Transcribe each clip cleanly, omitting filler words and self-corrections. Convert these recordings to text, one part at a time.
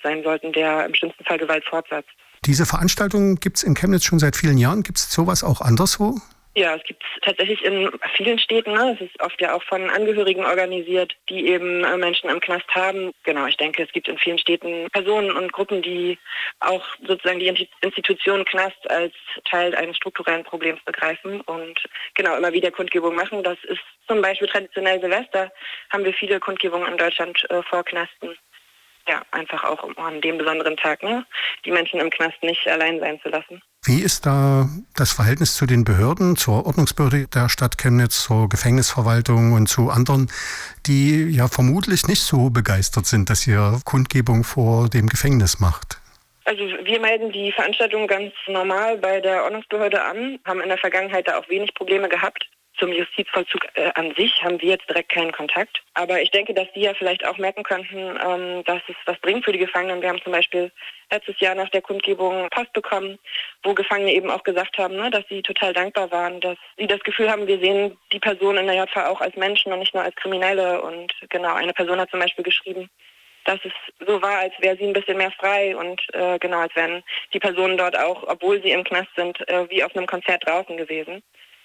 sein sollten, der im schlimmsten Fall Gewalt fortsetzt. Diese Veranstaltung gibt es in Chemnitz schon seit vielen Jahren. Gibt es sowas auch anderswo? Ja, es gibt es tatsächlich in vielen Städten. Ne? Es ist oft ja auch von Angehörigen organisiert, die eben Menschen im Knast haben. Genau, ich denke, es gibt in vielen Städten Personen und Gruppen, die auch sozusagen die Institution Knast als Teil eines strukturellen Problems begreifen und genau immer wieder Kundgebungen machen. Das ist zum Beispiel traditionell Silvester, haben wir viele Kundgebungen in Deutschland vor Knasten. Ja, einfach auch an dem besonderen Tag, ne? Die Menschen im Knast nicht allein sein zu lassen. Wie ist da das Verhältnis zu den Behörden, zur Ordnungsbehörde der Stadt Chemnitz, zur Gefängnisverwaltung und zu anderen, die ja vermutlich nicht so begeistert sind, dass ihr Kundgebung vor dem Gefängnis macht? Also wir melden die Veranstaltung ganz normal bei der Ordnungsbehörde an, haben in der Vergangenheit da auch wenig Probleme gehabt. Zum Justizvollzug an sich haben wir jetzt direkt keinen Kontakt. Aber ich denke, dass die ja vielleicht auch merken könnten, dass es was bringt für die Gefangenen. Wir haben zum Beispiel letztes Jahr nach der Kundgebung Post bekommen, wo Gefangene eben auch gesagt haben, ne, dass sie total dankbar waren, dass sie das Gefühl haben, wir sehen die Person in der JVA auch als Menschen und nicht nur als Kriminelle. Und genau, eine Person hat zum Beispiel geschrieben, dass es so war, als wäre sie ein bisschen mehr frei und genau, als wären die Personen dort auch, obwohl sie im Knast sind, wie auf einem Konzert draußen gewesen.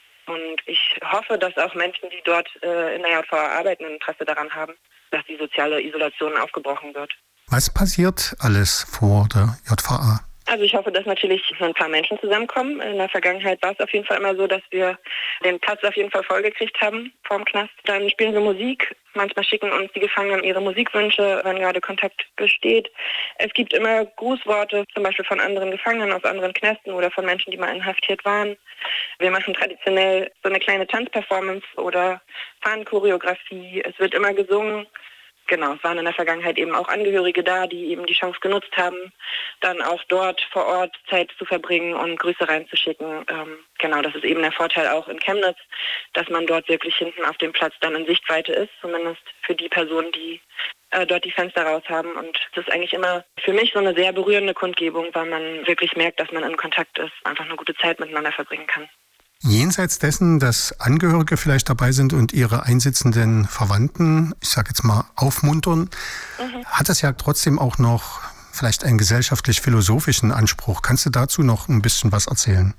Und ich hoffe, dass auch Menschen, die dort in der JVA arbeiten, ein Interesse daran haben, dass die soziale Isolation aufgebrochen wird. Was passiert alles vor der JVA? Also ich hoffe, dass natürlich ein paar Menschen zusammenkommen. In der Vergangenheit war es auf jeden Fall immer so, dass wir den Platz auf jeden Fall vollgekriegt haben vorm Knast. Dann spielen wir Musik. Manchmal schicken uns die Gefangenen ihre Musikwünsche, wenn gerade Kontakt besteht. Es gibt immer Grußworte, zum Beispiel von anderen Gefangenen aus anderen Knästen oder von Menschen, die mal inhaftiert waren. Wir machen traditionell so eine kleine Tanzperformance oder Fahnenchoreografie. Es wird immer gesungen. Genau, es waren in der Vergangenheit eben auch Angehörige da, die eben die Chance genutzt haben, dann auch dort vor Ort Zeit zu verbringen und Grüße reinzuschicken. Genau, das ist eben der Vorteil auch in Chemnitz, dass man dort wirklich hinten auf dem Platz dann in Sichtweite ist, zumindest für die Personen, die dort die Fenster raus haben. Und das ist eigentlich immer für mich so eine sehr berührende Kundgebung, weil man wirklich merkt, dass man in Kontakt ist, einfach eine gute Zeit miteinander verbringen kann. Jenseits dessen, dass Angehörige vielleicht dabei sind und ihre einsitzenden Verwandten, ich sage jetzt mal, aufmuntern, hat das ja trotzdem auch noch vielleicht einen gesellschaftlich-philosophischen Anspruch. Kannst du dazu noch ein bisschen was erzählen?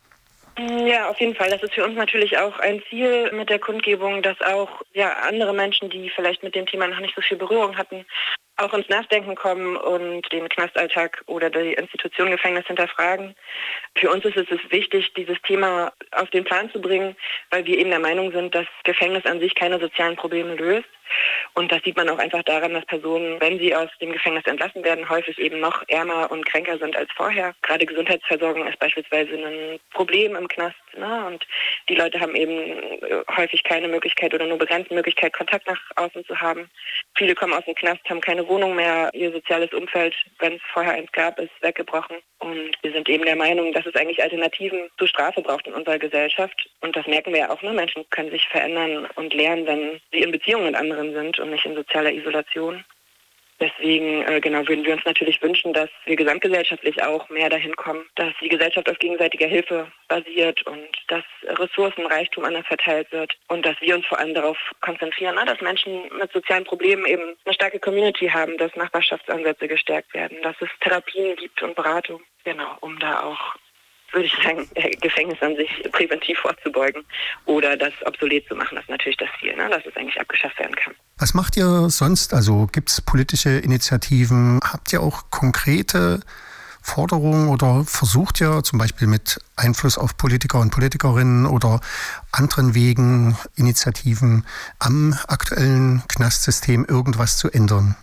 Ja, auf jeden Fall. Das ist für uns natürlich auch ein Ziel mit der Kundgebung, dass auch andere Menschen, die vielleicht mit dem Thema noch nicht so viel Berührung hatten, auch ins Nachdenken kommen und den Knastalltag oder die Institution Gefängnis hinterfragen. Für uns ist es wichtig, dieses Thema auf den Plan zu bringen, weil wir eben der Meinung sind, dass Gefängnis an sich keine sozialen Probleme löst. Und das sieht man auch einfach daran, dass Personen, wenn sie aus dem Gefängnis entlassen werden, häufig eben noch ärmer und kränker sind als vorher. Gerade Gesundheitsversorgung ist beispielsweise ein Problem im Knast. Ne? Und die Leute haben eben häufig keine Möglichkeit oder nur begrenzte Möglichkeit, Kontakt nach außen zu haben. Viele kommen aus dem Knast, haben keine Wohnung mehr. Ihr soziales Umfeld, wenn es vorher eins gab, ist weggebrochen. Und wir sind eben der Meinung, dass es eigentlich Alternativen zur Strafe braucht in unserer Gesellschaft. Und das merken wir ja auch. Ne? Menschen können sich verändern und lernen, wenn sie in Beziehung mit anderen sind und nicht in sozialer Isolation. Deswegen würden wir uns natürlich wünschen, dass wir gesamtgesellschaftlich auch mehr dahin kommen, dass die Gesellschaft auf gegenseitiger Hilfe basiert und dass Ressourcenreichtum anders verteilt wird und dass wir uns vor allem darauf konzentrieren, dass Menschen mit sozialen Problemen eben eine starke Community haben, dass Nachbarschaftsansätze gestärkt werden, dass es Therapien gibt und Beratung, um da auch, würde ich sagen, Gefängnis an sich präventiv vorzubeugen oder das obsolet zu machen. Das ist natürlich das Ziel, dass es eigentlich abgeschafft werden kann. Was macht ihr sonst? Also gibt es politische Initiativen? Habt ihr auch konkrete Forderungen oder versucht ihr zum Beispiel mit Einfluss auf Politiker und Politikerinnen oder anderen Wegen, Initiativen am aktuellen Knastsystem irgendwas zu ändern?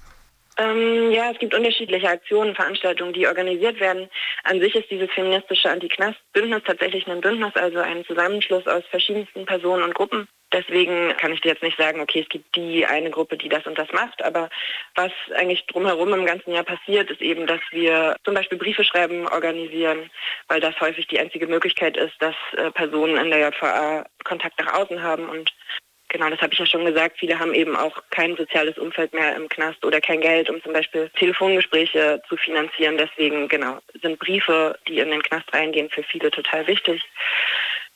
Es gibt unterschiedliche Aktionen, Veranstaltungen, die organisiert werden. An sich ist dieses feministische Anti-Knast-Bündnis tatsächlich ein Bündnis, also ein Zusammenschluss aus verschiedensten Personen und Gruppen. Deswegen kann ich dir jetzt nicht sagen, okay, es gibt die eine Gruppe, die das und das macht, aber was eigentlich drumherum im ganzen Jahr passiert, ist eben, dass wir zum Beispiel Briefe schreiben organisieren, weil das häufig die einzige Möglichkeit ist, dass Personen in der JVA Kontakt nach außen haben und genau, das habe ich ja schon gesagt. Viele haben eben auch kein soziales Umfeld mehr im Knast oder kein Geld, um zum Beispiel Telefongespräche zu finanzieren. Deswegen, sind Briefe, die in den Knast reingehen, für viele total wichtig.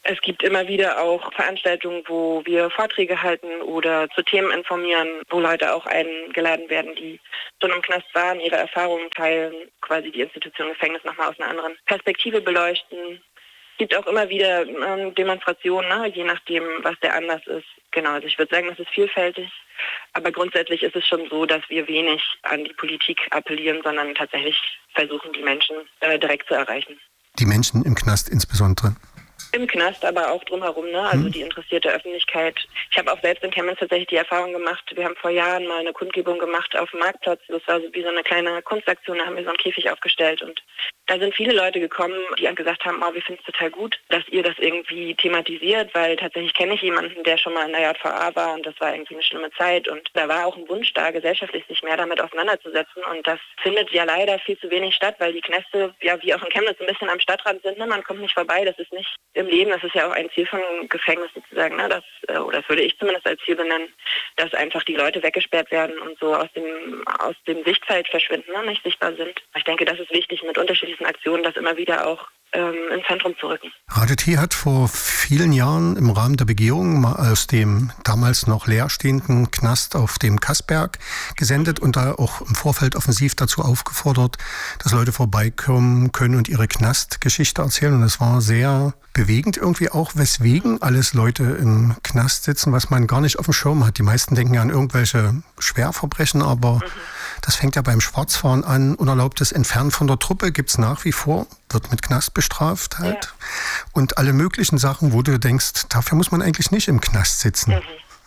Es gibt immer wieder auch Veranstaltungen, wo wir Vorträge halten oder zu Themen informieren, wo Leute auch eingeladen werden, die schon im Knast waren, ihre Erfahrungen teilen, quasi die Institution Gefängnis nochmal aus einer anderen Perspektive beleuchten. Es gibt auch immer wieder Demonstrationen, ne, je nachdem, was der Anlass ist. Genau, also ich würde sagen, das ist vielfältig. Aber grundsätzlich ist es schon so, dass wir wenig an die Politik appellieren, sondern tatsächlich versuchen, die Menschen direkt zu erreichen. Die Menschen im Knast insbesondere? Im Knast, aber auch drumherum, ne? Also die interessierte Öffentlichkeit. Ich habe auch selbst in Chemnitz tatsächlich die Erfahrung gemacht, wir haben vor Jahren mal eine Kundgebung gemacht auf dem Marktplatz. Das war so wie so eine kleine Kunstaktion, da haben wir so einen Käfig aufgestellt und da sind viele Leute gekommen, die gesagt haben, wir finden es total gut, dass ihr das irgendwie thematisiert, weil tatsächlich kenne ich jemanden, der schon mal in der JVA war und das war irgendwie eine schlimme Zeit und da war auch ein Wunsch da, gesellschaftlich sich mehr damit auseinanderzusetzen und das findet ja leider viel zu wenig statt, weil die Knäste, ja wie auch in Chemnitz, ein bisschen am Stadtrand sind, ne? Man kommt nicht vorbei, das ist nicht im Leben, das ist ja auch ein Ziel von Gefängnis sozusagen, ne? Oder das würde ich zumindest als Ziel benennen, dass einfach die Leute weggesperrt werden und so aus dem Sichtfeld verschwinden, ne? Nicht sichtbar sind. Ich denke, das ist wichtig, mit unterschiedlichen Aktionen das immer wieder auch ins Zentrum zu rücken. Radio T hat vor vielen Jahren im Rahmen der Begehung mal aus dem damals noch leerstehenden Knast auf dem Kassberg gesendet und da auch im Vorfeld offensiv dazu aufgefordert, dass Leute vorbeikommen können und ihre Knastgeschichte erzählen. Und es war sehr bewegend irgendwie auch, weswegen alles Leute im Knast sitzen, was man gar nicht auf dem Schirm hat. Die meisten denken ja an irgendwelche Schwerverbrechen, aber das fängt ja beim Schwarzfahren an. Unerlaubtes Entfernen von der Truppe gibt's nach wie vor, wird mit Knast bestraft halt. Ja. Und alle möglichen Sachen, wo du denkst, dafür muss man eigentlich nicht im Knast sitzen.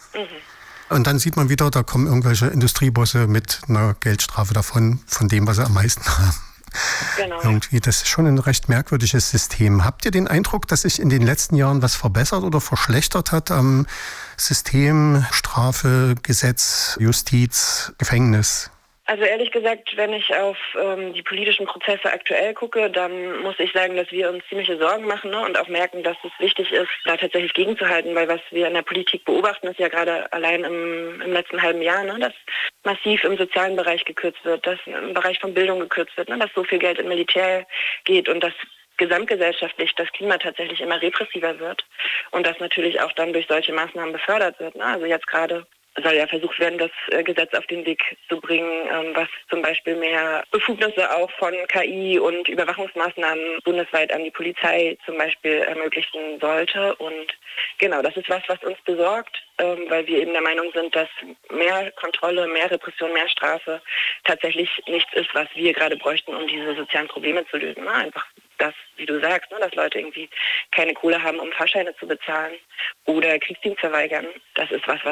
Und dann sieht man wieder, da kommen irgendwelche Industriebosse mit einer Geldstrafe davon, von dem, was sie am meisten haben. Genau. Irgendwie, das ist schon ein recht merkwürdiges System. Habt ihr den Eindruck, dass sich in den letzten Jahren was verbessert oder verschlechtert hat am System Strafe, Gesetz, Justiz, Gefängnis? Also ehrlich gesagt, wenn ich auf die politischen Prozesse aktuell gucke, dann muss ich sagen, dass wir uns ziemliche Sorgen machen, ne, und auch merken, dass es wichtig ist, da tatsächlich gegenzuhalten, weil was wir in der Politik beobachten, ist ja gerade allein im letzten halben Jahr, ne, dass massiv im sozialen Bereich gekürzt wird, dass im Bereich von Bildung gekürzt wird, ne, dass so viel Geld in Militär geht und dass gesamtgesellschaftlich das Klima tatsächlich immer repressiver wird und das natürlich auch dann durch solche Maßnahmen befördert wird. Ne. Also jetzt gerade soll ja versucht werden, das Gesetz auf den Weg zu bringen, was zum Beispiel mehr Befugnisse auch von KI und Überwachungsmaßnahmen bundesweit an die Polizei zum Beispiel ermöglichen sollte. Und genau, das ist was uns besorgt, weil wir eben der Meinung sind, dass mehr Kontrolle, mehr Repression, mehr Strafe tatsächlich nichts ist, was wir gerade bräuchten, um diese sozialen Probleme zu lösen. Ne? Einfach das, wie du sagst, ne, dass Leute irgendwie keine Kohle haben, um Fahrscheine zu bezahlen oder Kriegsdienst verweigern. Das ist was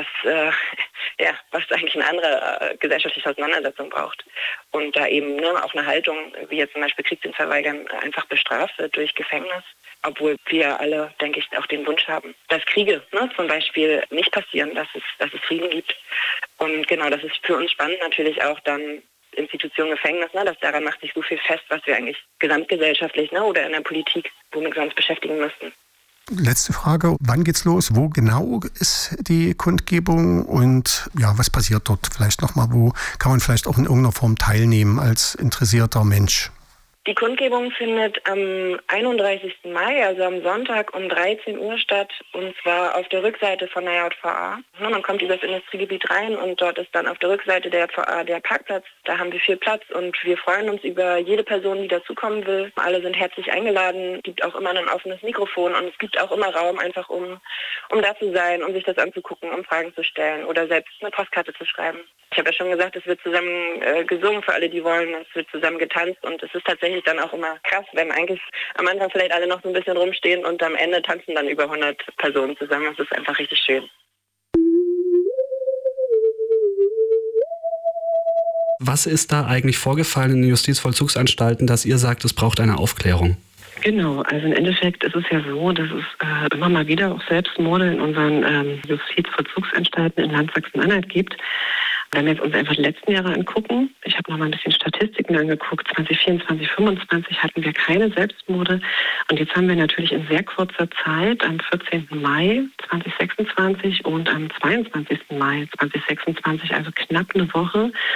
eigentlich eine andere gesellschaftliche Auseinandersetzung braucht. Und da eben auch eine Haltung, wie jetzt zum Beispiel Kriegsdienst verweigern, einfach bestraft wird durch Gefängnis. Obwohl wir alle, denke ich, auch den Wunsch haben, dass Kriege zum Beispiel nicht passieren, dass es Frieden gibt. Und genau, das ist für uns spannend natürlich auch dann Institution Gefängnis, ne, dass daran macht sich so viel fest, was wir eigentlich gesamtgesellschaftlich oder in der Politik, womit wir uns beschäftigen müssten. Letzte Frage, wann geht's los? Wo genau ist die Kundgebung und ja, was passiert dort? Vielleicht nochmal, wo kann man vielleicht auch in irgendeiner Form teilnehmen als interessierter Mensch? Die Kundgebung findet am 31. Mai, also am Sonntag um 13 Uhr statt, und zwar auf der Rückseite von der JVA. Man kommt über das Industriegebiet rein und dort ist dann auf der Rückseite der JVA der Parkplatz. Da haben wir viel Platz und wir freuen uns über jede Person, die dazukommen will. Alle sind herzlich eingeladen, es gibt auch immer ein offenes Mikrofon und es gibt auch immer Raum, einfach um da zu sein, um sich das anzugucken, um Fragen zu stellen oder selbst eine Postkarte zu schreiben. Ich habe ja schon gesagt, es wird zusammen gesungen für alle, die wollen, es wird zusammen getanzt und es ist tatsächlich dann auch immer krass, wenn eigentlich am Anfang vielleicht alle noch so ein bisschen rumstehen und am Ende tanzen dann über 100 Personen zusammen. Das ist einfach richtig schön. Was ist da eigentlich vorgefallen in den Justizvollzugsanstalten, dass ihr sagt, es braucht eine Aufklärung? Genau, also im Endeffekt ist es ja so, dass es immer mal wieder auch Selbstmorde in unseren Justizvollzugsanstalten in Land Sachsen-Anhalt gibt. Wenn wir jetzt uns einfach die letzten Jahre angucken, ich habe noch mal ein bisschen Statistiken angeguckt, 2024, 2025 hatten wir keine Selbstmorde und jetzt haben wir natürlich in sehr kurzer Zeit, am 14. Mai 2026 und am 22. Mai 2026, also knapp eine Woche,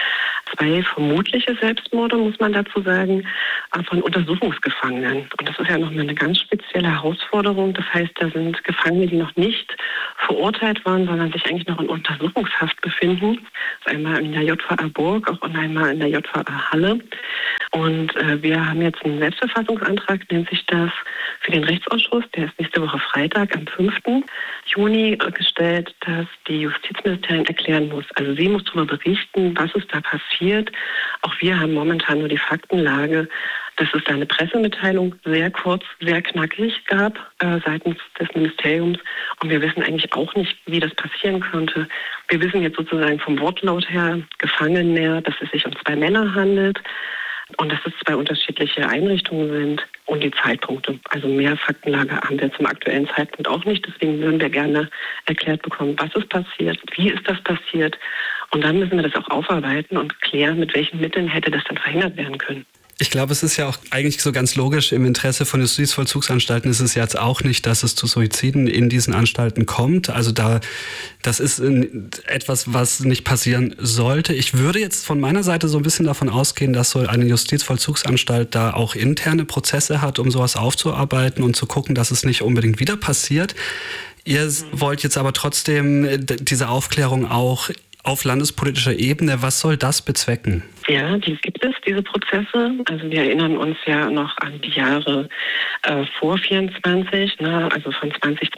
2 vermutliche Selbstmorde, muss man dazu sagen, von Untersuchungsgefangenen. Und das ist ja nochmal eine ganz spezielle Herausforderung. Das heißt, da sind Gefangene, die noch nicht verurteilt waren, sondern sich eigentlich noch in Untersuchungshaft befinden. Das ist einmal in der JVA Burg und einmal in der JVA Halle. Und wir haben jetzt einen Selbstverfassungsantrag, nennt sich das, für den Rechtsausschuss. Der ist nächste Woche Freitag, am 5. Juni gestellt, dass die Justizministerin erklären muss. Also sie muss darüber berichten, was ist da passiert. Auch wir haben momentan nur die Faktenlage, dass es da eine Pressemitteilung sehr kurz, sehr knackig gab seitens des Ministeriums. Und wir wissen eigentlich auch nicht, wie das passieren könnte. Wir wissen jetzt sozusagen vom Wortlaut her, gefangen näher, dass es sich um 2 Männer handelt und dass es 2 unterschiedliche Einrichtungen sind und die Zeitpunkte. Also mehr Faktenlage haben wir zum aktuellen Zeitpunkt auch nicht. Deswegen würden wir gerne erklärt bekommen, was ist passiert, wie ist das passiert. Und dann müssen wir das auch aufarbeiten und klären, mit welchen Mitteln hätte das dann verhindert werden können. Ich glaube, es ist ja auch eigentlich so ganz logisch, im Interesse von Justizvollzugsanstalten ist es jetzt auch nicht, dass es zu Suiziden in diesen Anstalten kommt. Also das ist etwas, was nicht passieren sollte. Ich würde jetzt von meiner Seite so ein bisschen davon ausgehen, dass so eine Justizvollzugsanstalt da auch interne Prozesse hat, um sowas aufzuarbeiten und zu gucken, dass es nicht unbedingt wieder passiert. Ihr wollt jetzt aber trotzdem diese Aufklärung auch auf landespolitischer Ebene. Was soll das bezwecken? Ja, die gibt es, diese Prozesse. Also wir erinnern uns ja noch an die Jahre vor 24, ne? Also von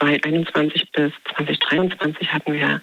2021 bis 2023 hatten wir,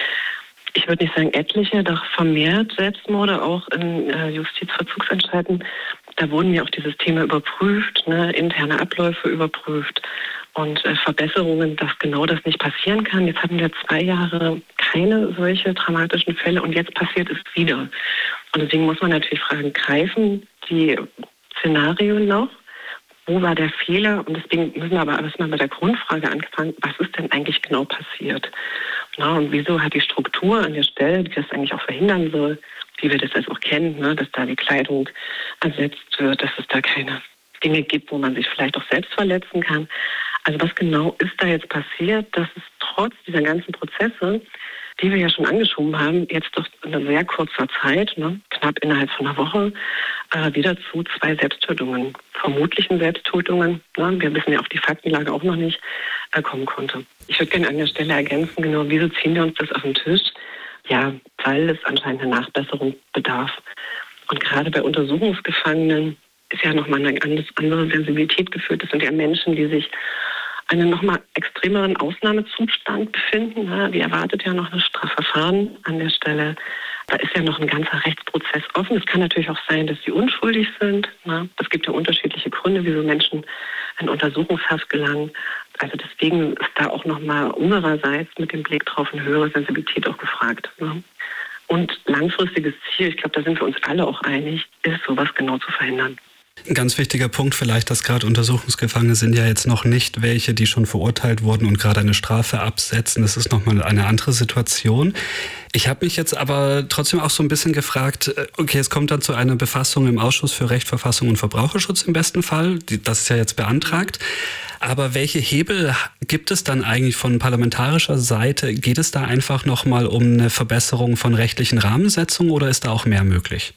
ich würde nicht sagen etliche, doch vermehrt Selbstmorde auch in Justizvollzugsanstalten. Da wurden ja auch dieses Thema überprüft, ne? Interne Abläufe überprüft und Verbesserungen, dass genau das nicht passieren kann. Jetzt hatten wir 2 Jahre keine solche dramatischen Fälle und jetzt passiert es wieder. Und deswegen muss man natürlich fragen, greifen die Szenarien noch? Wo war der Fehler? Und deswegen müssen wir aber erstmal bei der Grundfrage anfangen, was ist denn eigentlich genau passiert? Na, und wieso hat die Struktur an der Stelle, die das eigentlich auch verhindern soll, wie wir das jetzt auch kennen, ne, dass da die Kleidung ersetzt wird, dass es da keine Dinge gibt, wo man sich vielleicht auch selbst verletzen kann. Also was genau ist da jetzt passiert, dass es trotz dieser ganzen Prozesse, die wir ja schon angeschoben haben, jetzt doch in sehr kurzer Zeit, ne, knapp innerhalb von einer Woche, wieder zu 2 Selbsttötungen, vermutlichen Selbsttötungen, ne, wir wissen ja auch die Faktenlage auch noch nicht, kommen konnte. Ich würde gerne an der Stelle ergänzen, genau, wieso ziehen wir uns das auf den Tisch? Ja, weil es anscheinend eine Nachbesserung bedarf. Und gerade bei Untersuchungsgefangenen ist ja nochmal eine andere Sensibilität geführt. Das sind ja Menschen, die sich in einem nochmal extremeren Ausnahmezustand befinden. Ne? Die erwartet ja noch ein Strafverfahren an der Stelle. Da ist ja noch ein ganzer Rechtsprozess offen. Es kann natürlich auch sein, dass sie unschuldig sind. Ne? Es gibt ja unterschiedliche Gründe, wieso Menschen in Untersuchungshaft gelangen. Also deswegen ist da auch nochmal unsererseits mit dem Blick drauf eine höhere Sensibilität auch gefragt. Ne? Und langfristiges Ziel, ich glaube, da sind wir uns alle auch einig, ist sowas genau zu verhindern. Ein ganz wichtiger Punkt vielleicht, dass gerade Untersuchungsgefangene sind ja jetzt noch nicht welche, die schon verurteilt wurden und gerade eine Strafe absetzen. Das ist nochmal eine andere Situation. Ich habe mich jetzt aber trotzdem auch so ein bisschen gefragt, okay, es kommt dann zu einer Befassung im Ausschuss für Recht, Verfassung und Verbraucherschutz im besten Fall. Das ist ja jetzt beantragt. Aber welche Hebel gibt es dann eigentlich von parlamentarischer Seite? Geht es da einfach nochmal um eine Verbesserung von rechtlichen Rahmensetzungen oder ist da auch mehr möglich?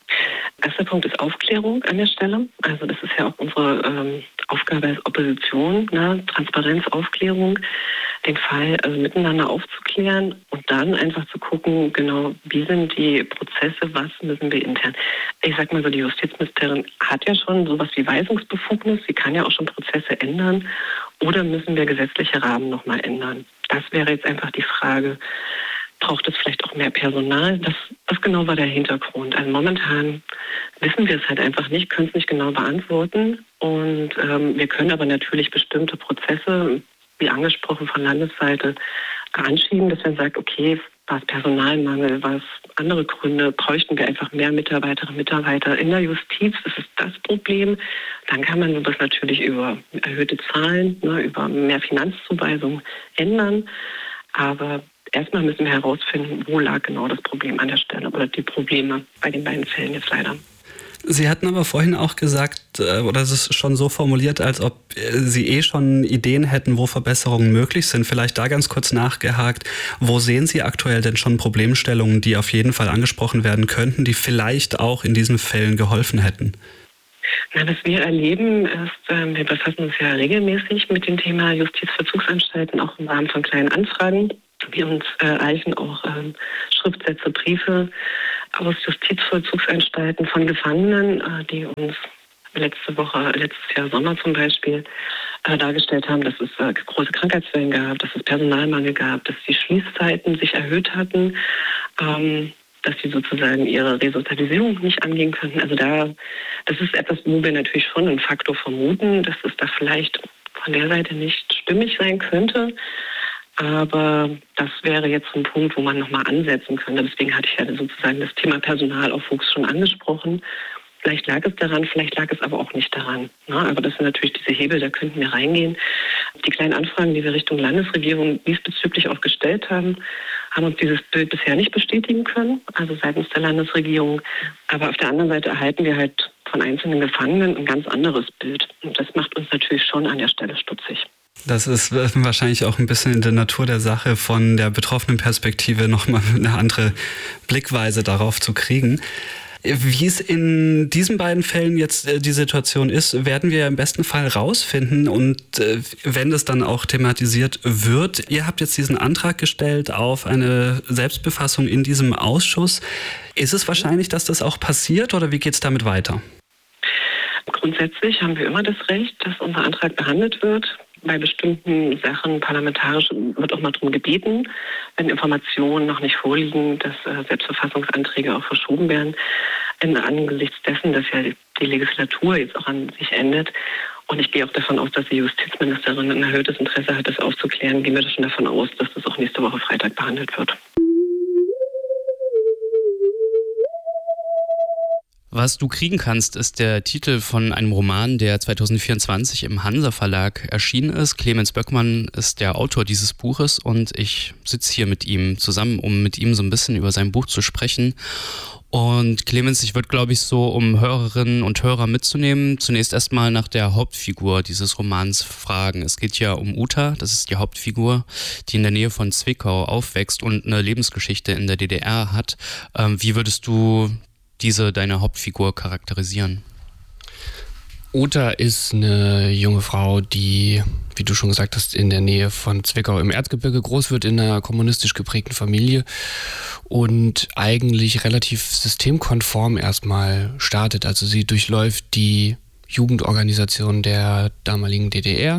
Erster Punkt ist Aufklärung an der Stelle. Also das ist ja auch unsere Aufgabe als Opposition, ne? Transparenz, Aufklärung, den Fall miteinander aufzuklären und dann einfach zu gucken, genau, wie sind die Prozesse, was müssen wir intern. Ich sag mal so, die Justizministerin hat ja schon sowas wie Weisungsbefugnis, sie kann ja auch schon Prozesse ändern oder müssen wir gesetzliche Rahmen nochmal ändern. Das wäre jetzt einfach die Frage. Braucht es vielleicht auch mehr Personal? Was genau war der Hintergrund? Also momentan wissen wir es halt einfach nicht, können es nicht genau beantworten. Und wir können aber natürlich bestimmte Prozesse, wie angesprochen von Landesseite, anschieben, dass man sagt, okay, war es Personalmangel, war es andere Gründe, bräuchten wir einfach mehr Mitarbeiterinnen und Mitarbeiter in der Justiz, das ist das Problem. Dann kann man das natürlich über erhöhte Zahlen, ne, über mehr Finanzzuweisungen ändern. Aber erstmal müssen wir herausfinden, wo lag genau das Problem an der Stelle oder die Probleme bei den beiden Fällen jetzt leider. Sie hatten aber vorhin auch gesagt, oder es ist schon so formuliert, als ob Sie schon Ideen hätten, wo Verbesserungen möglich sind. Vielleicht da ganz kurz nachgehakt, wo sehen Sie aktuell denn schon Problemstellungen, die auf jeden Fall angesprochen werden könnten, die vielleicht auch in diesen Fällen geholfen hätten? Na, was wir erleben ist, wir befassen uns ja regelmäßig mit dem Thema Justizvollzugsanstalten, auch im Rahmen von kleinen Anfragen. Wir uns erreichen auch Schriftsätze, Briefe aus Justizvollzugsanstalten von Gefangenen, die uns letztes Jahr Sommer zum Beispiel, dargestellt haben, dass es große Krankheitswellen gab, dass es Personalmangel gab, dass die Schließzeiten sich erhöht hatten, dass sie sozusagen ihre Resozialisierung nicht angehen könnten. Also das ist etwas, wo wir natürlich schon einen Faktor vermuten, dass es da vielleicht von der Seite nicht stimmig sein könnte. Aber das wäre jetzt ein Punkt, wo man nochmal ansetzen könnte. Deswegen hatte ich ja sozusagen das Thema Personalaufwuchs schon angesprochen. Vielleicht lag es daran, vielleicht lag es aber auch nicht daran. Aber das sind natürlich diese Hebel, da könnten wir reingehen. Die kleinen Anfragen, die wir Richtung Landesregierung diesbezüglich auch gestellt haben, haben uns dieses Bild bisher nicht bestätigen können, also seitens der Landesregierung. Aber auf der anderen Seite erhalten wir halt von einzelnen Gefangenen ein ganz anderes Bild. Und das macht uns natürlich schon an der Stelle stutzig. Das ist wahrscheinlich auch ein bisschen in der Natur der Sache, von der betroffenen Perspektive nochmal eine andere Blickweise darauf zu kriegen. Wie es in diesen beiden Fällen jetzt die Situation ist, werden wir im besten Fall rausfinden. Und wenn das dann auch thematisiert wird, ihr habt jetzt diesen Antrag gestellt auf eine Selbstbefassung in diesem Ausschuss. Ist es wahrscheinlich, dass das auch passiert oder wie geht es damit weiter? Grundsätzlich haben wir immer das Recht, dass unser Antrag behandelt wird. Bei bestimmten Sachen parlamentarisch wird auch mal darum gebeten, wenn Informationen noch nicht vorliegen, dass Selbstverfassungsanträge auch verschoben werden. Angesichts dessen, dass ja die Legislatur jetzt auch an sich endet und ich gehe auch davon aus, dass die Justizministerin ein erhöhtes Interesse hat, das aufzuklären, gehen wir schon davon aus, dass das auch nächste Woche Freitag behandelt wird. Was du kriegen kannst, ist der Titel von einem Roman, der 2024 im Hansa Verlag erschienen ist. Clemens Böckmann ist der Autor dieses Buches und ich sitze hier mit ihm zusammen, um mit ihm so ein bisschen über sein Buch zu sprechen. Und Clemens, ich würde, glaube ich, so, um Hörerinnen und Hörer mitzunehmen, zunächst erstmal nach der Hauptfigur dieses Romans fragen. Es geht ja um Uta, das ist die Hauptfigur, die in der Nähe von Zwickau aufwächst und eine Lebensgeschichte in der DDR hat. Wie würdest du deine Hauptfigur charakterisieren? Uta ist eine junge Frau, die, wie du schon gesagt hast, in der Nähe von Zwickau im Erzgebirge groß wird, in einer kommunistisch geprägten Familie und eigentlich relativ systemkonform erstmal startet. Also sie durchläuft die Jugendorganisation der damaligen DDR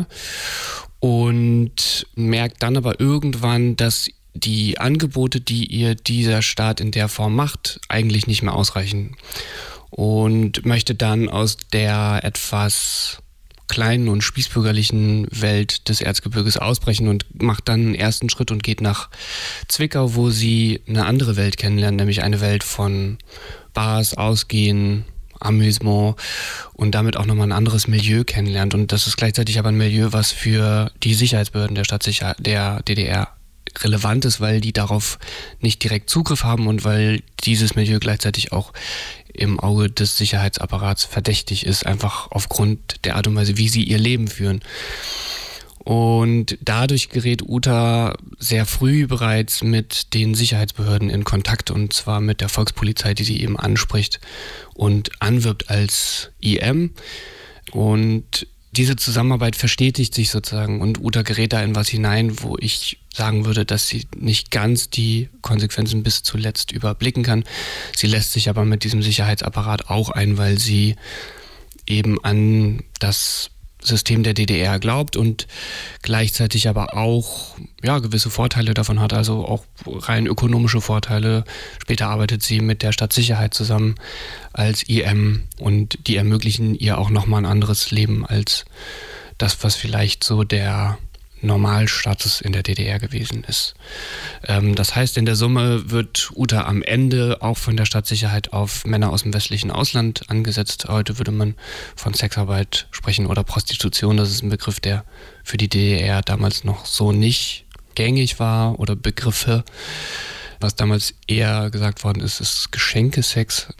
und merkt dann aber irgendwann, dass die Angebote, die ihr dieser Staat in der Form macht, eigentlich nicht mehr ausreichen. Und möchte dann aus der etwas kleinen und spießbürgerlichen Welt des Erzgebirges ausbrechen und macht dann einen ersten Schritt und geht nach Zwickau, wo sie eine andere Welt kennenlernt, nämlich eine Welt von Bars, Ausgehen, Amüsement und damit auch nochmal ein anderes Milieu kennenlernt. Und das ist gleichzeitig aber ein Milieu, was für die Sicherheitsbehörden der DDR relevant ist, weil die darauf nicht direkt Zugriff haben und weil dieses Milieu gleichzeitig auch im Auge des Sicherheitsapparats verdächtig ist, einfach aufgrund der Art und Weise, wie sie ihr Leben führen. Und dadurch gerät Uta sehr früh bereits mit den Sicherheitsbehörden in Kontakt, und zwar mit der Volkspolizei, die sie eben anspricht und anwirbt als IM. Und diese Zusammenarbeit verstetigt sich sozusagen und Uta gerät da in was hinein, wo ich sagen würde, dass sie nicht ganz die Konsequenzen bis zuletzt überblicken kann. Sie lässt sich aber mit diesem Sicherheitsapparat auch ein, weil sie eben an das System der DDR glaubt und gleichzeitig aber auch gewisse Vorteile davon hat, also auch rein ökonomische Vorteile. Später arbeitet sie mit der Stadtsicherheit zusammen als IM und die ermöglichen ihr auch nochmal ein anderes Leben als das, was vielleicht so der Normalstatus in der DDR gewesen ist. Das heißt, in der Summe wird Uta am Ende auch von der Stadtsicherheit auf Männer aus dem westlichen Ausland angesetzt. Heute würde man von Sexarbeit sprechen oder Prostitution. Das ist ein Begriff, der für die DDR damals noch so nicht gängig war, oder Begriffe. Was damals eher gesagt worden ist, ist Geschenkesex, was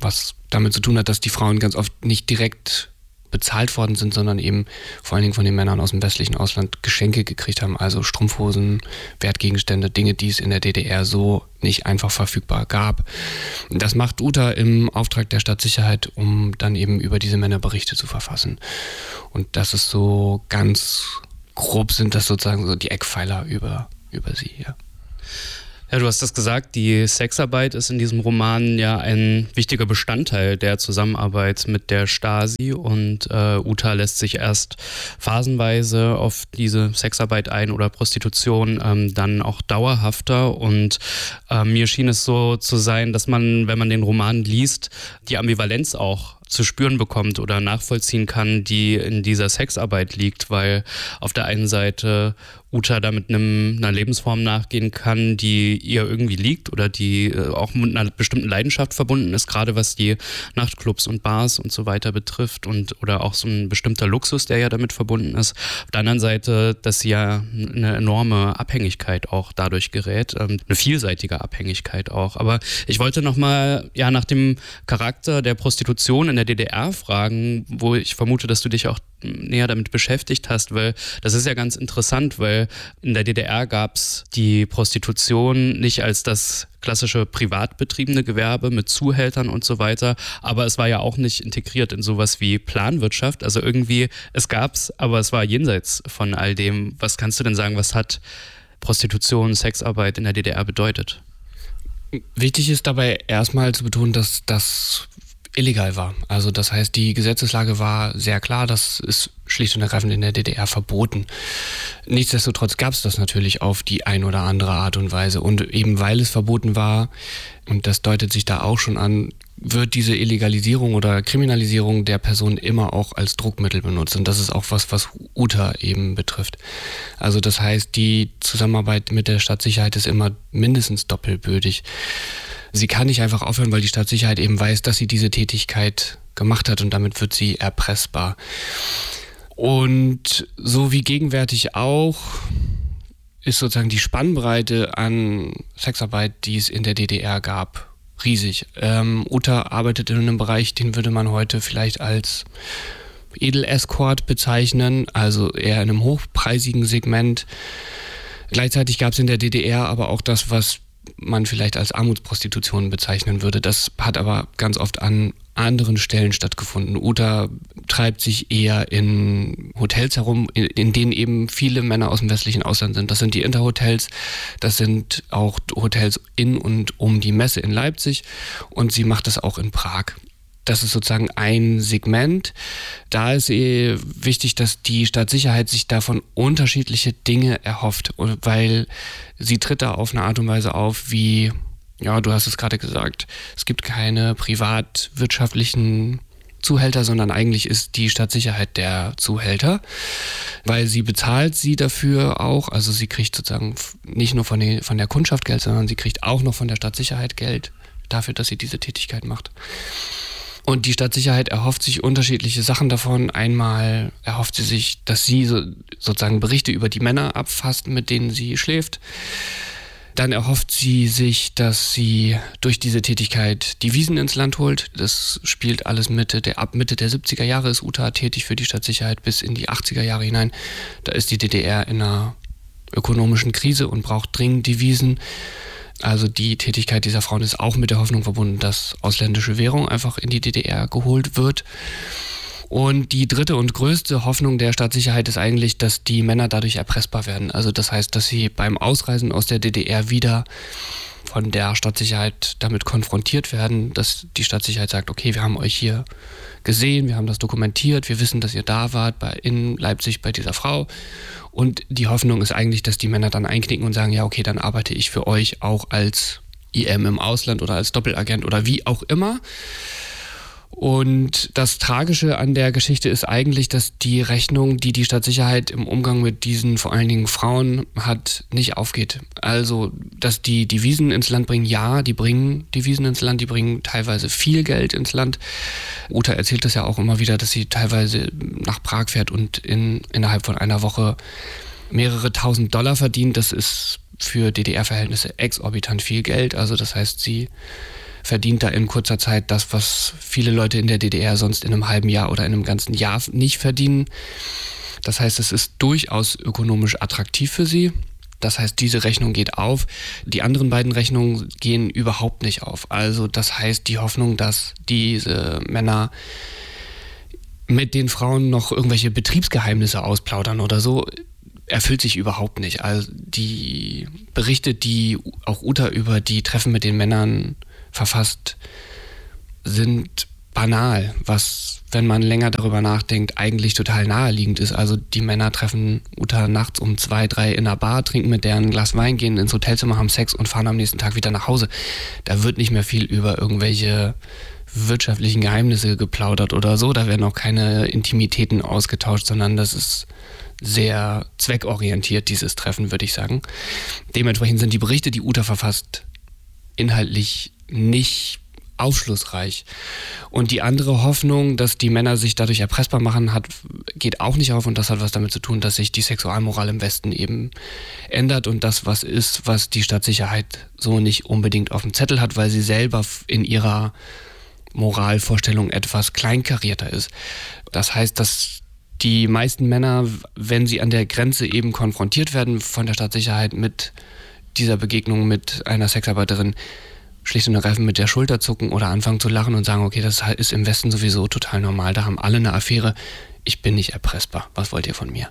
damit zu tun hat, dass die Frauen ganz oft nicht direkt bezahlt worden sind, sondern eben vor allen Dingen von den Männern aus dem westlichen Ausland Geschenke gekriegt haben, also Strumpfhosen, Wertgegenstände, Dinge, die es in der DDR so nicht einfach verfügbar gab. Das macht Uta im Auftrag der Stadtsicherheit, um dann eben über diese Männer Berichte zu verfassen. Und das ist so ganz grob, sind das sozusagen so die Eckpfeiler über sie, ja. Ja, du hast das gesagt, die Sexarbeit ist in diesem Roman ja ein wichtiger Bestandteil der Zusammenarbeit mit der Stasi und Uta lässt sich erst phasenweise auf diese Sexarbeit ein oder Prostitution, dann auch dauerhafter und mir schien es so zu sein, dass man, wenn man den Roman liest, die Ambivalenz auch zu spüren bekommt oder nachvollziehen kann, die in dieser Sexarbeit liegt, weil auf der einen Seite Uta da mit einer Lebensform nachgehen kann, die ihr irgendwie liegt oder die auch mit einer bestimmten Leidenschaft verbunden ist, gerade was die Nachtclubs und Bars und so weiter betrifft oder auch so ein bestimmter Luxus, der ja damit verbunden ist. Auf der anderen Seite, dass sie ja eine enorme Abhängigkeit auch dadurch gerät, eine vielseitige Abhängigkeit auch. Aber ich wollte nochmal nach dem Charakter der Prostitution in der DDR fragen, wo ich vermute, dass du dich auch näher damit beschäftigt hast, weil das ist ja ganz interessant, weil in der DDR gab es die Prostitution nicht als das klassische privat betriebene Gewerbe mit Zuhältern und so weiter, aber es war ja auch nicht integriert in sowas wie Planwirtschaft, also irgendwie, es gab's, aber es war jenseits von all dem. Was kannst du denn sagen, was hat Prostitution, Sexarbeit in der DDR bedeutet? Wichtig ist dabei erstmal zu betonen, dass das illegal war. Also das heißt, die Gesetzeslage war sehr klar, das ist schlicht und ergreifend in der DDR verboten. Nichtsdestotrotz gab es das natürlich auf die ein oder andere Art und Weise. Und eben weil es verboten war, und das deutet sich da auch schon an, wird diese Illegalisierung oder Kriminalisierung der Person immer auch als Druckmittel benutzt. Und das ist auch was Uta eben betrifft. Also das heißt, die Zusammenarbeit mit der Stadtsicherheit ist immer mindestens doppelbödig. Sie kann nicht einfach aufhören, weil die Stadtsicherheit eben weiß, dass sie diese Tätigkeit gemacht hat und damit wird sie erpressbar. Und so wie gegenwärtig auch ist sozusagen die Spannbreite an Sexarbeit, die es in der DDR gab, riesig. Uta arbeitet in einem Bereich, den würde man heute vielleicht als Edel-Escort bezeichnen, also eher in einem hochpreisigen Segment. Gleichzeitig gab es in der DDR aber auch das, was man vielleicht als Armutsprostitution bezeichnen würde. Das hat aber ganz oft an anderen Stellen stattgefunden. Uta treibt sich eher in Hotels herum, in denen eben viele Männer aus dem westlichen Ausland sind. Das sind die Interhotels, das sind auch Hotels in und um die Messe in Leipzig und sie macht das auch in Prag. Das ist sozusagen ein Segment. Da ist wichtig, dass die Stadtsicherheit sich davon unterschiedliche Dinge erhofft, weil sie tritt da auf eine Art und Weise auf, wie, ja, du hast es gerade gesagt, es gibt keine privatwirtschaftlichen Zuhälter, sondern eigentlich ist die Stadtsicherheit der Zuhälter, weil sie bezahlt sie dafür auch, also sie kriegt sozusagen nicht nur von der Kundschaft Geld, sondern sie kriegt auch noch von der Stadtsicherheit Geld dafür, dass sie diese Tätigkeit macht. Und die Stadtsicherheit erhofft sich unterschiedliche Sachen davon. Einmal erhofft sie sich, dass sie sozusagen Berichte über die Männer abfasst, mit denen sie schläft. Dann erhofft sie sich, dass sie durch diese Tätigkeit Devisen ins Land holt. Das spielt alles ab Mitte der 70er Jahre ist Uta tätig für die Stadtsicherheit bis in die 80er Jahre hinein. Da ist die DDR in einer ökonomischen Krise und braucht dringend Devisen. Also die Tätigkeit dieser Frauen ist auch mit der Hoffnung verbunden, dass ausländische Währung einfach in die DDR geholt wird. Und die dritte und größte Hoffnung der Stadtsicherheit ist eigentlich, dass die Männer dadurch erpressbar werden. Also das heißt, dass sie beim Ausreisen aus der DDR wieder von der Stadtsicherheit damit konfrontiert werden, dass die Stadtsicherheit sagt, okay, wir haben euch hier gesehen, wir haben das dokumentiert, wir wissen, dass ihr da wart in Leipzig bei dieser Frau. Und die Hoffnung ist eigentlich, dass die Männer dann einknicken und sagen, ja, okay, dann arbeite ich für euch auch als IM im Ausland oder als Doppelagent oder wie auch immer. Und das Tragische an der Geschichte ist eigentlich, dass die Rechnung, die die Stadtsicherheit im Umgang mit diesen vor allen Dingen Frauen hat, nicht aufgeht. Also, dass die Devisen ins Land bringen, ja, die bringen Devisen ins Land, die bringen teilweise viel Geld ins Land. Uta erzählt das ja auch immer wieder, dass sie teilweise nach Prag fährt und innerhalb von einer Woche mehrere tausend Dollar verdient. Das ist für DDR-Verhältnisse exorbitant viel Geld. Also das heißt, sie verdient da in kurzer Zeit das, was viele Leute in der DDR sonst in einem halben Jahr oder in einem ganzen Jahr nicht verdienen. Das heißt, es ist durchaus ökonomisch attraktiv für sie. Das heißt, diese Rechnung geht auf. Die anderen beiden Rechnungen gehen überhaupt nicht auf. Also das heißt, die Hoffnung, dass diese Männer mit den Frauen noch irgendwelche Betriebsgeheimnisse ausplaudern oder so, erfüllt sich überhaupt nicht. Also die Berichte, die auch Uta über die Treffen mit den Männern verfasst, sind banal, was, wenn man länger darüber nachdenkt, eigentlich total naheliegend ist. Also die Männer treffen Uta nachts um 2, 3 in einer Bar, trinken mit der ein Glas Wein, gehen ins Hotelzimmer, haben Sex und fahren am nächsten Tag wieder nach Hause. Da wird nicht mehr viel über irgendwelche wirtschaftlichen Geheimnisse geplaudert oder so. Da werden auch keine Intimitäten ausgetauscht, sondern das ist sehr zweckorientiert, dieses Treffen, würde ich sagen. Dementsprechend sind die Berichte, die Uta verfasst, inhaltlich nicht aufschlussreich. Und die andere Hoffnung, dass die Männer sich dadurch erpressbar machen, geht auch nicht auf. Und das hat was damit zu tun, dass sich die Sexualmoral im Westen eben ändert und das was ist, was die Staatssicherheit so nicht unbedingt auf dem Zettel hat, weil sie selber in ihrer Moralvorstellung etwas kleinkarierter ist. Das heißt, dass die meisten Männer, wenn sie an der Grenze eben konfrontiert werden von der Staatssicherheit mit dieser Begegnung mit einer Sexarbeiterin, schlicht und ergreifend mit der Schulter zucken oder anfangen zu lachen und sagen, okay, das ist im Westen sowieso total normal, da haben alle eine Affäre, ich bin nicht erpressbar, was wollt ihr von mir?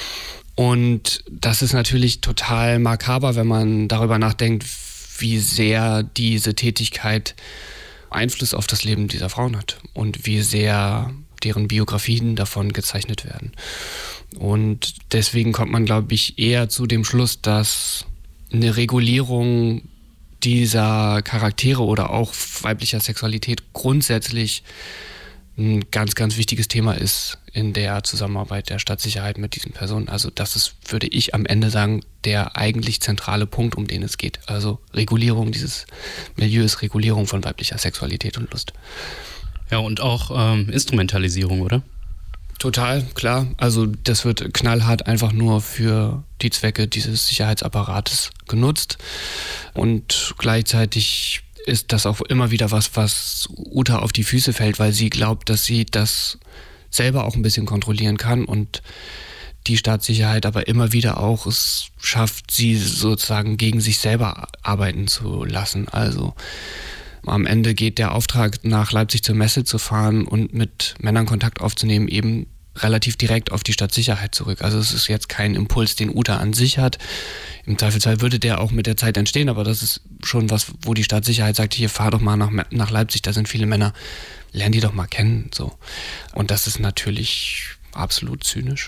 Und das ist natürlich total makaber, wenn man darüber nachdenkt, wie sehr diese Tätigkeit Einfluss auf das Leben dieser Frauen hat und wie sehr deren Biografien davon gezeichnet werden. Und deswegen kommt man, glaube ich, eher zu dem Schluss, dass eine Regulierung dieser Charaktere oder auch weiblicher Sexualität grundsätzlich ein ganz, ganz wichtiges Thema ist in der Zusammenarbeit der Staatssicherheit mit diesen Personen. Also das ist, würde ich am Ende sagen, der eigentlich zentrale Punkt, um den es geht. Also Regulierung dieses Milieus, Regulierung von weiblicher Sexualität und Lust. Ja, und auch Instrumentalisierung, oder? Total, klar. Also das wird knallhart einfach nur für die Zwecke dieses Sicherheitsapparates genutzt. Und gleichzeitig ist das auch immer wieder was Uta auf die Füße fällt, weil sie glaubt, dass sie das selber auch ein bisschen kontrollieren kann und die Staatssicherheit aber immer wieder auch es schafft, sie sozusagen gegen sich selber arbeiten zu lassen. Also am Ende geht der Auftrag, nach Leipzig zur Messe zu fahren und mit Männern Kontakt aufzunehmen, eben relativ direkt auf die Stadtsicherheit zurück. Also es ist jetzt kein Impuls, den Uta an sich hat. Im Zweifelsfall würde der auch mit der Zeit entstehen, aber das ist schon was, wo die Stadtsicherheit sagt, hier, fahr doch mal nach Leipzig, da sind viele Männer, lern die doch mal kennen. So. Und das ist natürlich absolut zynisch.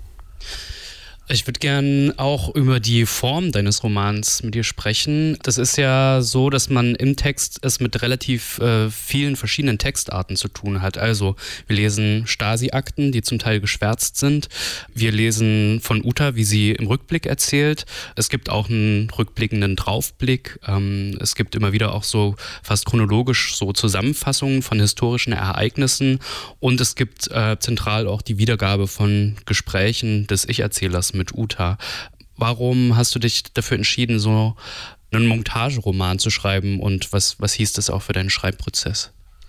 Ich würde gern auch über die Form deines Romans mit dir sprechen. Das ist ja so, dass man im Text es mit relativ vielen verschiedenen Textarten zu tun hat. Also wir lesen Stasi-Akten, die zum Teil geschwärzt sind. Wir lesen von Uta, wie sie im Rückblick erzählt. Es gibt auch einen rückblickenden Draufblick. Es gibt immer wieder auch so fast chronologisch so Zusammenfassungen von historischen Ereignissen. Und es gibt zentral auch die Wiedergabe von Gesprächen des Ich-Erzählers mit Uta. Warum hast du dich dafür entschieden, so einen Montageroman zu schreiben und was hieß das auch für deinen Schreibprozess?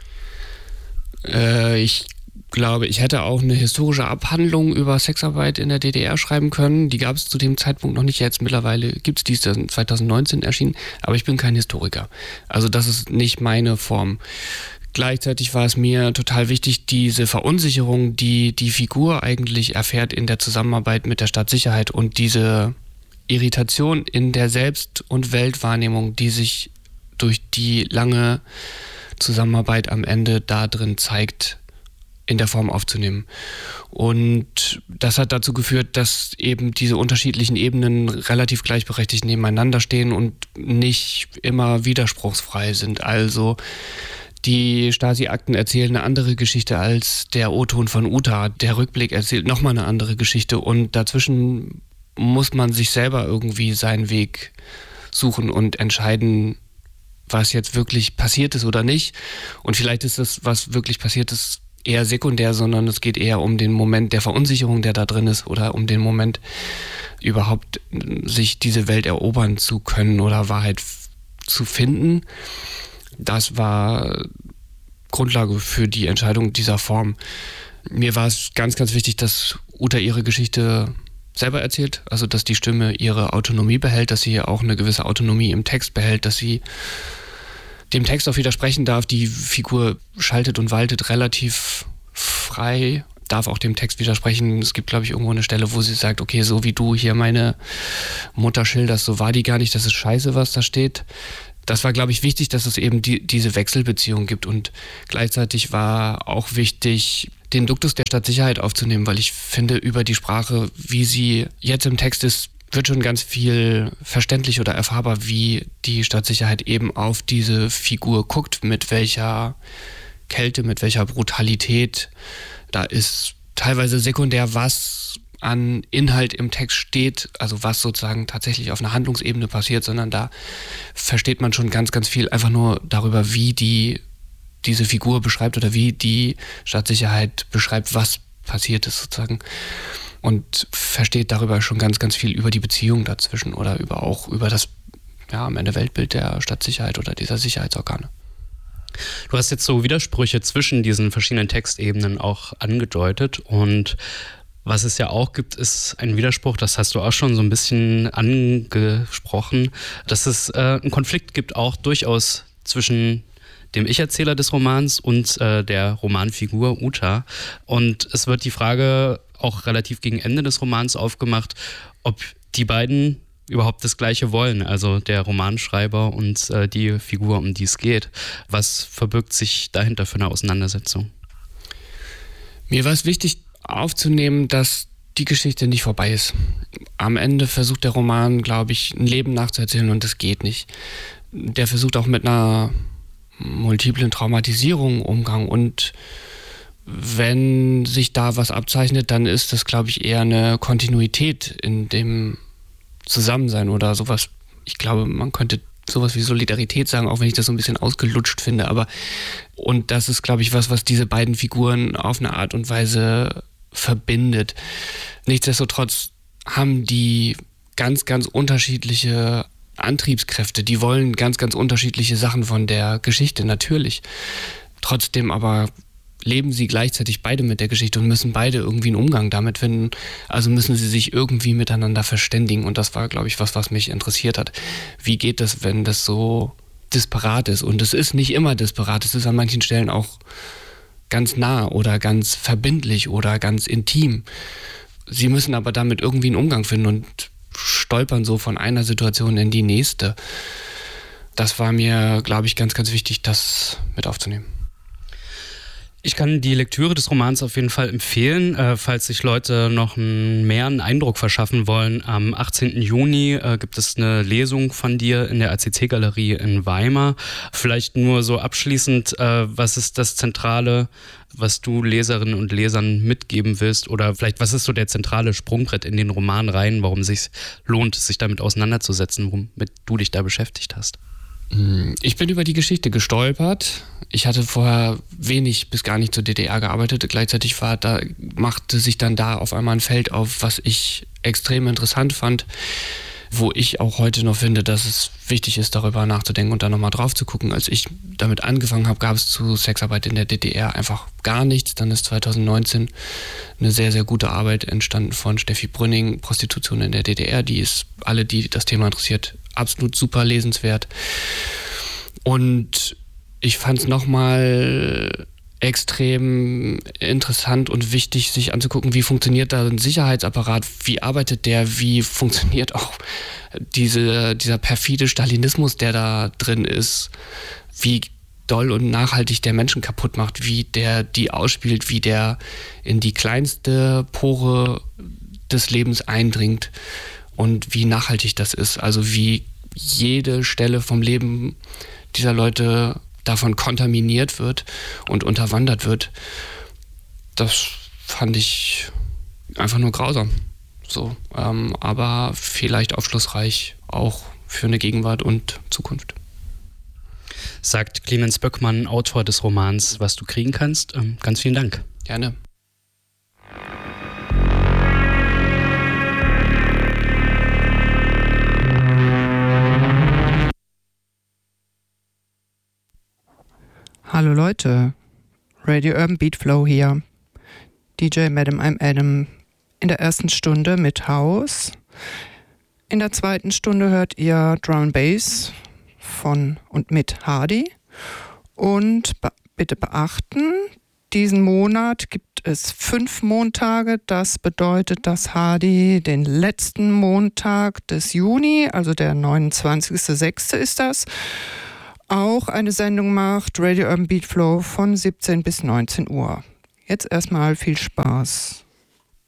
Ich glaube, ich hätte auch eine historische Abhandlung über Sexarbeit in der DDR schreiben können. Die gab es zu dem Zeitpunkt noch nicht. Jetzt mittlerweile gibt es die, ist 2019 erschienen, aber ich bin kein Historiker. Also das ist nicht meine Form. Gleichzeitig war es mir total wichtig, diese Verunsicherung, die die Figur eigentlich erfährt in der Zusammenarbeit mit der Staatssicherheit und diese Irritation in der Selbst- und Weltwahrnehmung, die sich durch die lange Zusammenarbeit am Ende da drin zeigt, in der Form aufzunehmen. Und das hat dazu geführt, dass eben diese unterschiedlichen Ebenen relativ gleichberechtigt nebeneinander stehen und nicht immer widerspruchsfrei sind. Also die Stasi-Akten erzählen eine andere Geschichte als der O-Ton von Uta. Der Rückblick erzählt nochmal eine andere Geschichte und dazwischen muss man sich selber irgendwie seinen Weg suchen und entscheiden, was jetzt wirklich passiert ist oder nicht. Und vielleicht ist das, was wirklich passiert ist, eher sekundär, sondern es geht eher um den Moment der Verunsicherung, der da drin ist, oder um den Moment, überhaupt sich diese Welt erobern zu können oder Wahrheit zu finden. Das war Grundlage für die Entscheidung dieser Form. Mir war es ganz, ganz wichtig, dass Uta ihre Geschichte selber erzählt, also dass die Stimme ihre Autonomie behält, dass sie auch eine gewisse Autonomie im Text behält, dass sie dem Text auch widersprechen darf. Die Figur schaltet und waltet relativ frei, darf auch dem Text widersprechen. Es gibt, glaube ich, irgendwo eine Stelle, wo sie sagt, okay, so wie du hier meine Mutter schilderst, so war die gar nicht, das ist scheiße, was da steht. Das war, glaube ich, wichtig, dass es eben diese Wechselbeziehung gibt, und gleichzeitig war auch wichtig, den Duktus der Stadtsicherheit aufzunehmen, weil ich finde, über die Sprache, wie sie jetzt im Text ist, wird schon ganz viel verständlich oder erfahrbar, wie die Stadtsicherheit eben auf diese Figur guckt, mit welcher Kälte, mit welcher Brutalität. Da ist teilweise sekundär, was an Inhalt im Text steht, also was sozusagen tatsächlich auf einer Handlungsebene passiert, sondern da versteht man schon ganz, ganz viel einfach nur darüber, wie diese Figur beschreibt oder wie die Stadtsicherheit beschreibt, was passiert ist sozusagen, und versteht darüber schon ganz, ganz viel über die Beziehung dazwischen oder auch über das, ja, am Ende Weltbild der Stadtsicherheit oder dieser Sicherheitsorgane. Du hast jetzt so Widersprüche zwischen diesen verschiedenen Textebenen auch angedeutet, und was es ja auch gibt, ist ein Widerspruch, das hast du auch schon so ein bisschen angesprochen, dass es einen Konflikt gibt, auch durchaus zwischen dem Ich-Erzähler des Romans und der Romanfigur Uta. Und es wird die Frage auch relativ gegen Ende des Romans aufgemacht, ob die beiden überhaupt das Gleiche wollen, also der Romanschreiber und die Figur, um die es geht. Was verbirgt sich dahinter für eine Auseinandersetzung? Mir war es wichtig aufzunehmen, dass die Geschichte nicht vorbei ist. Am Ende versucht der Roman, glaube ich, ein Leben nachzuerzählen, und das geht nicht. Der versucht auch mit einer multiplen Traumatisierung Umgang, und wenn sich da was abzeichnet, dann ist das, glaube ich, eher eine Kontinuität in dem Zusammensein oder sowas. Ich glaube, man könnte sowas wie Solidarität sagen, auch wenn ich das so ein bisschen ausgelutscht finde, und das ist, glaube ich, was diese beiden Figuren auf eine Art und Weise verbindet. Nichtsdestotrotz haben die ganz, ganz unterschiedliche Antriebskräfte, die wollen ganz, ganz unterschiedliche Sachen von der Geschichte, natürlich. Trotzdem aber leben sie gleichzeitig beide mit der Geschichte und müssen beide irgendwie einen Umgang damit finden. Also müssen sie sich irgendwie miteinander verständigen, und das war, glaube ich, was mich interessiert hat. Wie geht das, wenn das so disparat ist? Und es ist nicht immer disparat, es ist an manchen Stellen auch ganz nah oder ganz verbindlich oder ganz intim. Sie müssen aber damit irgendwie einen Umgang finden und stolpern so von einer Situation in die nächste. Das war mir, glaube ich, ganz, ganz wichtig, das mit aufzunehmen. Ich kann die Lektüre des Romans auf jeden Fall empfehlen, falls sich Leute noch mehr einen Eindruck verschaffen wollen. Am 18. Juni gibt es eine Lesung von dir in der ACC-Galerie in Weimar. Vielleicht nur so abschließend, was ist das Zentrale, was du Leserinnen und Lesern mitgeben willst? Oder vielleicht, was ist so der zentrale Sprungbrett in den Roman rein, warum es sich lohnt, sich damit auseinanderzusetzen, womit du dich da beschäftigt hast? Ich bin über die Geschichte gestolpert. Ich hatte vorher wenig bis gar nicht zur DDR gearbeitet. Gleichzeitig machte sich dann da auf einmal ein Feld auf, was ich extrem interessant fand, wo ich auch heute noch finde, dass es wichtig ist, darüber nachzudenken und da nochmal drauf zu gucken. Als ich damit angefangen habe, gab es zu Sexarbeit in der DDR einfach gar nichts. Dann ist 2019 eine sehr, sehr gute Arbeit entstanden von Steffi Brünning, Prostitution in der DDR. Die ist, alle, die das Thema interessiert, absolut super lesenswert. Und ich fand es nochmal extrem interessant und wichtig, sich anzugucken, wie funktioniert da ein Sicherheitsapparat, wie arbeitet der, wie funktioniert auch dieser perfide Stalinismus, der da drin ist, wie doll und nachhaltig der Menschen kaputt macht, wie der die ausspielt, wie der in die kleinste Pore des Lebens eindringt und wie nachhaltig das ist, also wie jede Stelle vom Leben dieser Leute davon kontaminiert wird und unterwandert wird. Das fand ich einfach nur grausam. So, aber vielleicht aufschlussreich auch für eine Gegenwart und Zukunft. Sagt Clemens Böckmann, Autor des Romans Was du kriegen kannst. Ganz vielen Dank. Gerne. Hallo Leute, Radio Urban Beat Flow hier. DJ Madam I'm Adam in der ersten Stunde mit House. In der zweiten Stunde hört ihr Drum & Bass von und mit Hardy. Und bitte beachten, diesen Monat gibt es 5 Montage. Das bedeutet, dass Hardy den letzten Montag des Juni, also der 29.06. ist das, auch eine Sendung macht, Radio Urban Beat Flow von 17 bis 19 Uhr. Jetzt erstmal viel Spaß.